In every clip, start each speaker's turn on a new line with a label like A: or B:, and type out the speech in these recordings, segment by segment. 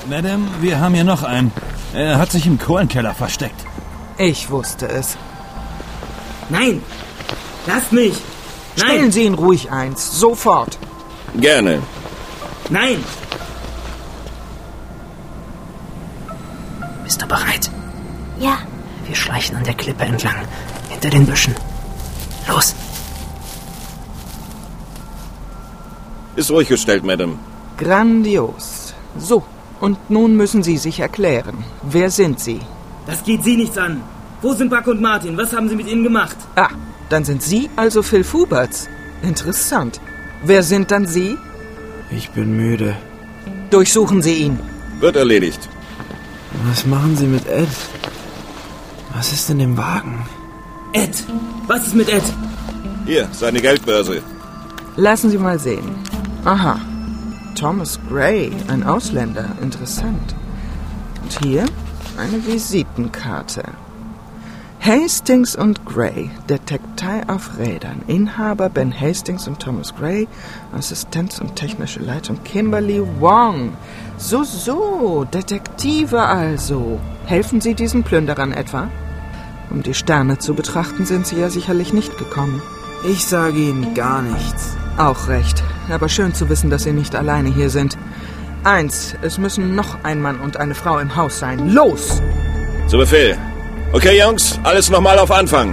A: Madame, wir haben hier noch einen. Er hat sich im Kohlenkeller versteckt.
B: Ich wusste es.
C: Nein! Lasst mich! Nein!
B: Stellen Sie ihn ruhig eins. Sofort.
D: Gerne.
C: Nein!
E: Bist du bereit?
F: Ja.
E: Wir schleichen an der Klippe entlang. Hinter den Büschen. Los!
D: Ist ruhig gestellt, Madame.
B: Grandios. So, und nun müssen Sie sich erklären. Wer sind Sie?
C: Das geht Sie nichts an. Wo sind Buck und Martin? Was haben Sie mit ihnen gemacht?
B: Ah, dann sind Sie also Phil Fuberts. Interessant. Wer sind dann Sie?
G: Ich bin müde.
B: Durchsuchen Sie ihn.
D: Wird erledigt.
G: Was machen Sie mit Ed? Was ist in dem Wagen?
C: Ed! Was ist mit Ed?
D: Hier, seine Geldbörse.
B: Lassen Sie mal sehen. Aha. Thomas Gray, ein Ausländer. Interessant. Und hier eine Visitenkarte. Hastings und Gray, Detektei auf Rädern. Inhaber Ben Hastings und Thomas Gray. Assistenz und technische Leitung Kimberly Wong. So, Detektive also. Helfen Sie diesen Plünderern etwa? Um die Sterne zu betrachten, sind Sie ja sicherlich nicht gekommen.
G: Ich sage Ihnen gar nichts.
B: Auch recht. Aber schön zu wissen, dass Sie nicht alleine hier sind. 1. Es müssen noch ein Mann und eine Frau im Haus sein. Los!
D: Zu Befehl. Okay, Jungs, alles nochmal auf Anfang.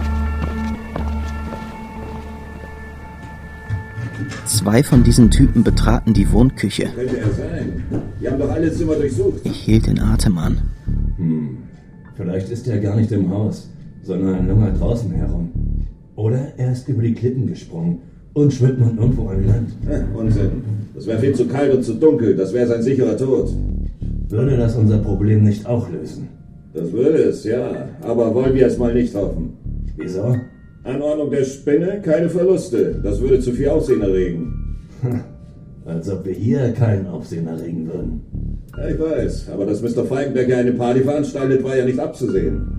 E: Zwei von diesen Typen betraten die Wohnküche.
H: Könnte er sein. Die haben doch alle Zimmer durchsucht.
E: Ich hielt den Atem an.
H: Vielleicht ist er gar nicht im Haus, sondern lungert draußen herum. Oder er ist über die Klippen gesprungen und schwimmt nun irgendwo an Land.
I: Unsinn. Das wäre viel zu kalt und zu dunkel. Das wäre sein sicherer Tod.
H: Würde das unser Problem nicht auch lösen?
I: Das würde es, ja. Aber wollen wir es mal nicht hoffen.
H: Wieso?
I: Anordnung der Spinne, keine Verluste. Das würde zu viel Aufsehen erregen.
H: Als ob wir hier keinen Aufsehen erregen würden.
I: Ja, ich weiß. Aber dass Mr. Feigenberg hier eine Party veranstaltet, war ja nicht abzusehen.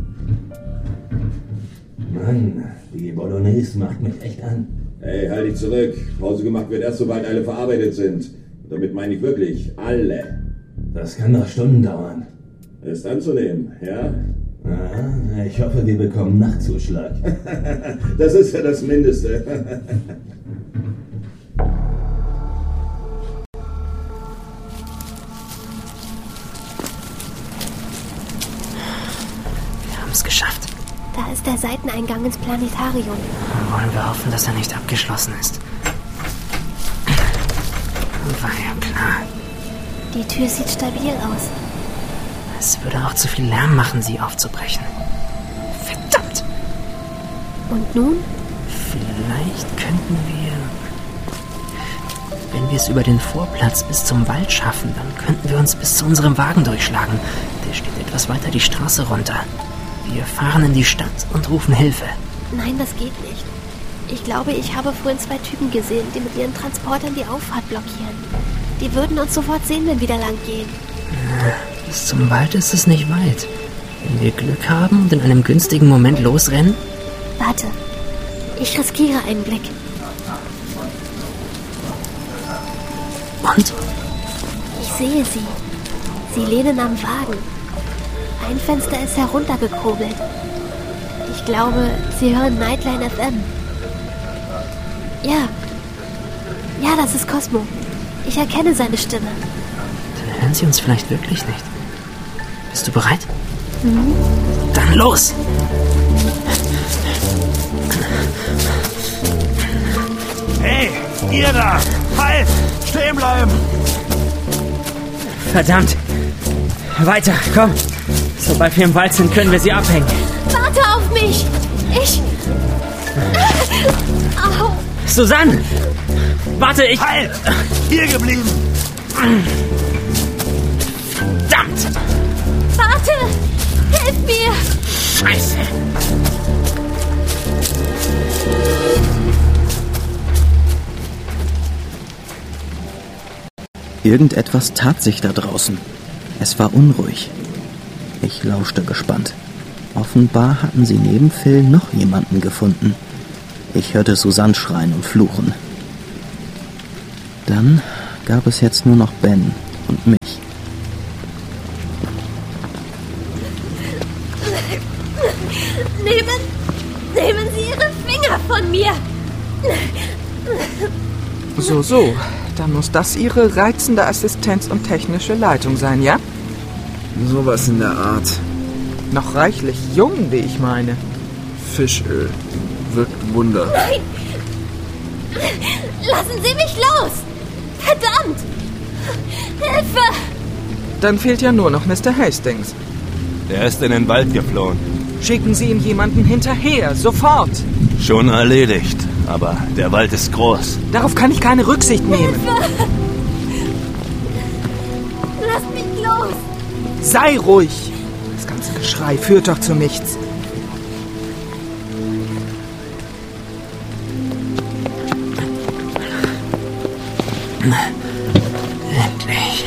H: Mann, die Bolognese macht mich echt an.
I: Hey, halt dich zurück. Pause gemacht wird erst, sobald alle verarbeitet sind. Und damit meine ich wirklich alle.
H: Das kann noch Stunden dauern.
I: Ist anzunehmen, ja?
H: Ah, ich hoffe, wir bekommen Nachtzuschlag.
I: Das ist ja das Mindeste.
E: Wir haben es geschafft.
F: Da ist der Seiteneingang ins Planetarium.
E: Dann wollen wir hoffen, dass er nicht abgeschlossen ist. War ja klar.
F: Die Tür sieht stabil aus.
E: Es würde auch zu viel Lärm machen, sie aufzubrechen. Verdammt!
F: Und nun?
E: Vielleicht könnten wir... Wenn wir es über den Vorplatz bis zum Wald schaffen, dann könnten wir uns bis zu unserem Wagen durchschlagen. Der steht etwas weiter die Straße runter. Wir fahren in die Stadt und rufen Hilfe.
F: Nein, das geht nicht. Ich glaube, ich habe vorhin 2 Typen gesehen, die mit ihren Transportern die Auffahrt blockieren. Die würden uns sofort sehen, wenn wir da lang gehen.
E: Bis zum Wald ist es nicht weit. Wenn wir Glück haben und in einem günstigen Moment losrennen...
F: Warte, ich riskiere einen Blick.
E: Und?
F: Ich sehe sie. Sie lehnen am Wagen. Ein Fenster ist heruntergekurbelt. Ich glaube, sie hören Nightline FM. Ja, das ist Cosmo. Ich erkenne seine Stimme.
E: Dann hören sie uns vielleicht wirklich nicht. Bist du bereit? Dann los!
A: Hey, ihr da! Halt! Stehen bleiben!
C: Verdammt! Weiter, komm! Sobald wir im Wald sind, können wir sie abhängen.
F: Warte auf mich! Au!
C: Susanne! Warte, ich...
A: Halt! Hier geblieben!
C: Verdammt!
F: Warte! Hilf mir!
C: Scheiße!
E: Irgendetwas tat sich da draußen. Es war unruhig. Ich lauschte gespannt. Offenbar hatten sie neben Phil noch jemanden gefunden. Ich hörte Susanne schreien und fluchen. Dann gab es jetzt nur noch Ben und mich.
B: So. Dann muss das Ihre reizende Assistenz und technische Leitung sein, ja?
G: Sowas in der Art.
B: Noch reichlich jung, wie ich meine.
G: Fischöl. Wirkt Wunder.
F: Nein! Lassen Sie mich los! Verdammt! Hilfe!
B: Dann fehlt ja nur noch Mr. Hastings.
A: Er ist in den Wald geflohen.
B: Schicken Sie ihm jemanden hinterher, sofort.
A: Schon erledigt, aber der Wald ist groß.
B: Darauf kann ich keine Rücksicht nehmen.
F: Hilfe! Lass mich los!
B: Sei ruhig. Das ganze Geschrei führt doch zu nichts.
C: Endlich.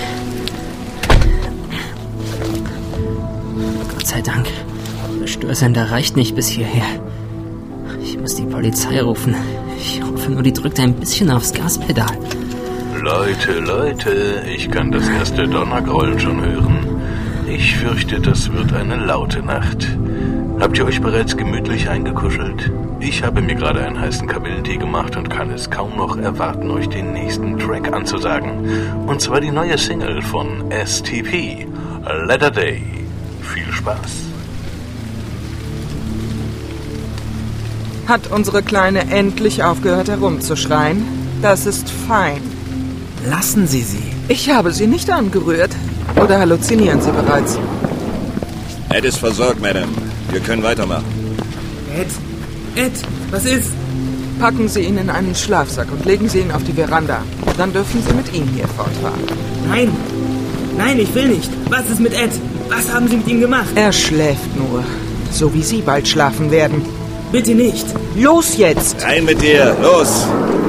C: Gott sei Dank. Der Störsender reicht nicht bis hierher. Ich muss die Polizei rufen. Ich hoffe nur, die drückt ein bisschen aufs Gaspedal.
J: Leute, ich kann das erste Donnergrollen schon hören. Ich fürchte, das wird eine laute Nacht. Habt ihr euch bereits gemütlich eingekuschelt? Ich habe mir gerade einen heißen Kamillentee gemacht und kann es kaum noch erwarten, euch den nächsten Track anzusagen. Und zwar die neue Single von STP, Letter Day. Viel Spaß.
B: Hat unsere Kleine endlich aufgehört herumzuschreien? Das ist fein.
G: Lassen Sie sie.
B: Ich habe sie nicht angerührt. Oder halluzinieren Sie bereits?
I: Ed ist versorgt, Madame. Wir können weitermachen.
G: Ed, was ist?
B: Packen Sie ihn in einen Schlafsack und legen Sie ihn auf die Veranda. Dann dürfen Sie mit ihm hier fortfahren.
G: Nein, ich will nicht. Was ist mit Ed? Was haben Sie mit ihm gemacht?
B: Er schläft nur. So wie Sie bald schlafen werden.
G: Bitte nicht.
B: Los jetzt!
I: Rein mit dir, los!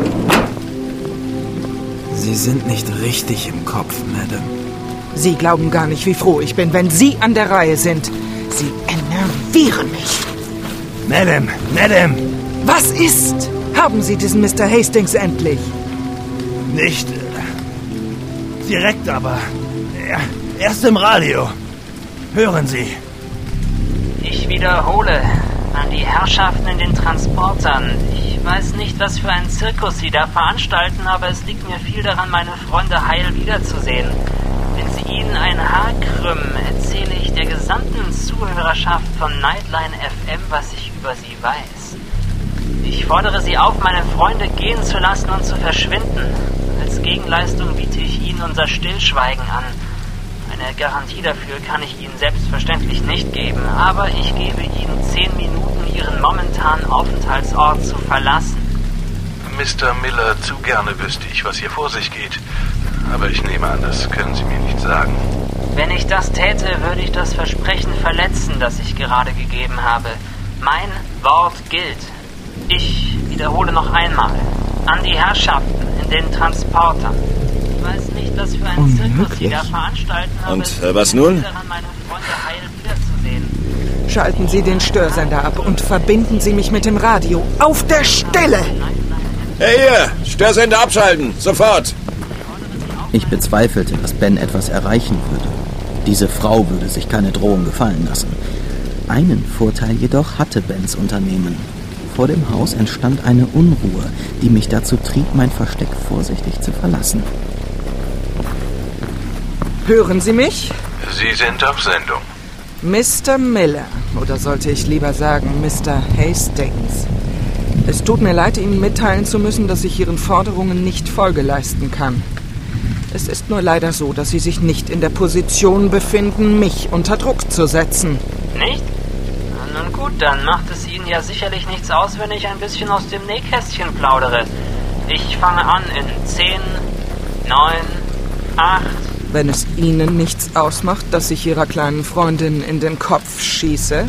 G: Sie sind nicht richtig im Kopf, Madame.
B: Sie glauben gar nicht, wie froh ich bin, wenn Sie an der Reihe sind. Sie enervieren mich.
A: Madame!
B: Was ist? Haben Sie diesen Mr. Hastings endlich?
A: Nicht direkt, aber er ist im Radio. Hören Sie.
C: Ich wiederhole, an die Herrschaften in den Transportern. Ich weiß nicht, was für einen Zirkus Sie da veranstalten, aber es liegt mir viel daran, meine Freunde heil wiederzusehen. Wenn Sie ihnen ein Haar krümmen, erzähle ich der gesamten Zuhörerschaft von Nightline FM, was ich über sie weiß. Ich fordere Sie auf, meine Freunde gehen zu lassen und zu verschwinden. Als Gegenleistung biete ich Ihnen unser Stillschweigen an. Eine Garantie dafür kann ich Ihnen selbstverständlich nicht geben, aber ich gebe Ihnen 10 Minuten, Ihren momentanen Aufenthaltsort zu verlassen.
J: Mr. Miller, zu gerne wüsste ich, was hier vor sich geht. Aber ich nehme an, das können Sie mir nicht sagen.
C: Wenn ich das täte, würde ich das Versprechen verletzen, das ich gerade gegeben habe. Mein Wort gilt. Ich wiederhole noch einmal. An die Herrschaften in den Transportern. Ich weiß nicht, was für einen Zirkus Sie da veranstalten, aber
I: und was nun?
C: daran, meine Freunde heil wiederzusehen.
B: Schalten Sie den Störsender ab und verbinden Sie mich mit dem Radio. Auf der Stelle!
I: Hey hier, Störsender abschalten, sofort!
E: Ich bezweifelte, dass Ben etwas erreichen würde. Diese Frau würde sich keine Drohung gefallen lassen. Einen Vorteil jedoch hatte Bens Unternehmen. Vor dem Haus entstand eine Unruhe, die mich dazu trieb, mein Versteck vorsichtig zu verlassen.
B: Hören Sie mich?
J: Sie sind auf Sendung.
B: Mr. Miller, oder sollte ich lieber sagen Mr. Hastings. Es tut mir leid, Ihnen mitteilen zu müssen, dass ich Ihren Forderungen nicht Folge leisten kann. Es ist nur leider so, dass Sie sich nicht in der Position befinden, mich unter Druck zu setzen.
C: Nicht? Nun gut, dann macht es Ihnen ja sicherlich nichts aus, wenn ich ein bisschen aus dem Nähkästchen plaudere. Ich fange an in 10, 9, 8...
B: Wenn es Ihnen nichts ausmacht, dass ich Ihrer kleinen Freundin in den Kopf schieße?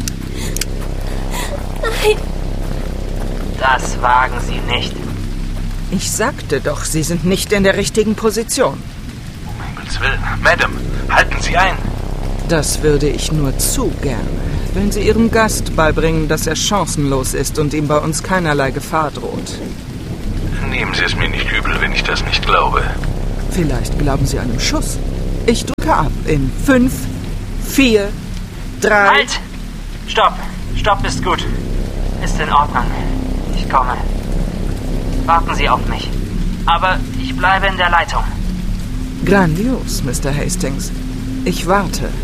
F: Nein.
C: Das wagen Sie nicht.
B: Ich sagte doch, Sie sind nicht in der richtigen Position.
J: Um Himmels Willen. Madame, halten Sie ein.
B: Das würde ich nur zu gerne, wenn Sie Ihrem Gast beibringen, dass er chancenlos ist und ihm bei uns keinerlei Gefahr droht.
J: Nehmen Sie es mir nicht übel, wenn ich das nicht glaube.
B: Vielleicht glauben Sie einem Schuss. Ich drücke ab in 5, 4, 3...
C: Halt! Stopp! Stopp ist gut. Ist in Ordnung. Ich komme. Warten Sie auf mich. aber ich bleibe in der Leitung.
B: Grandios, Mr. Hastings. Ich warte.